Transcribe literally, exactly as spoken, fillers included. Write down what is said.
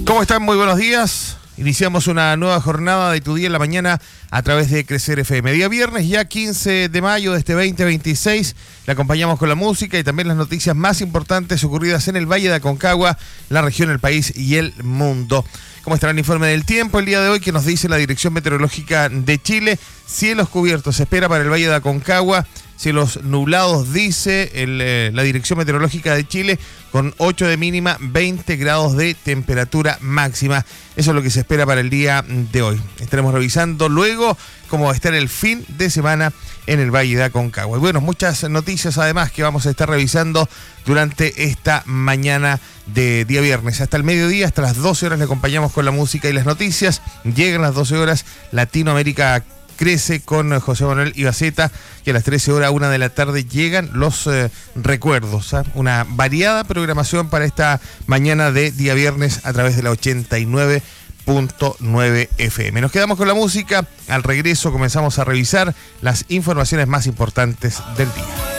¿Cómo están? Muy buenos días. Iniciamos una nueva jornada de Tu Día en la Mañana a través de Crecer F M. Día viernes, ya quince de mayo de este veinte veintiséis. Le acompañamos con la música y también las noticias más importantes ocurridas en el Valle de Aconcagua, la región, el país y el mundo. ¿Cómo estará el informe del tiempo el día de hoy que nos dice la Dirección Meteorológica de Chile? Cielos cubiertos se espera para el Valle de Aconcagua. Cielos nublados, dice el, eh, la Dirección Meteorológica de Chile, con ocho de mínima, veinte grados de temperatura máxima. Eso es lo que se espera para el día de hoy. Estaremos revisando luego cómo va a estar el fin de semana en el Valle de Aconcagua. Y bueno, muchas noticias además que vamos a estar revisando durante esta mañana de día viernes. Hasta el mediodía, hasta las doce horas, le acompañamos con la música y las noticias. Llegan las doce horas, Latinoamérica Crece con José Manuel Ibaceta, y a las trece horas, una de la tarde, llegan los eh, recuerdos. ¿eh? Una variada programación para esta mañana de día viernes a través de la ochenta y nueve punto nueve F M. Nos quedamos con la música. Al regreso comenzamos a revisar las informaciones más importantes del día.